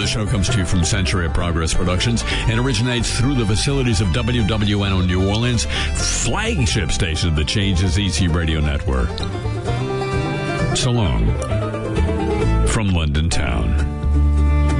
The show comes to you from Century of Progress Productions and originates through the facilities of WWNO New Orleans, flagship station of the Changes EC Radio Network. So long from London Town.